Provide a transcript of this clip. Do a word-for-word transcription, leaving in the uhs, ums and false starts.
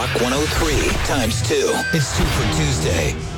Rock one oh three times two. It's two for Tuesday.